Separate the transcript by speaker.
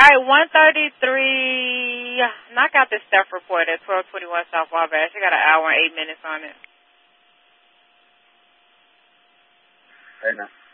Speaker 1: right, 133. Knock out this theft report at 1221 South Wabash. I got an hour and 8 minutes on it.
Speaker 2: Hey, now.